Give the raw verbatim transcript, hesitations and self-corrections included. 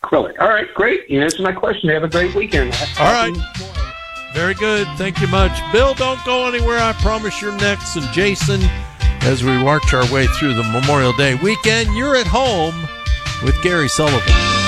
acrylic. All right, great. You answered my question. Have a great weekend. All right. Very good. Thank you much. Bill, don't go anywhere. I promise you're next. And Jason, as we march our way through the Memorial Day weekend, you're at home with Gary Sullivan.